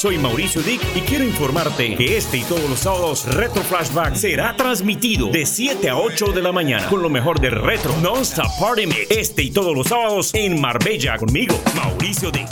Soy Mauricio Dick y quiero informarte que este y todos los sábados Retro Flashback será transmitido de 7 a 8 de la mañana con lo mejor de Retro Non-Stop Party Mix. Este y todos los sábados en Marbella conmigo, Mauricio Dick.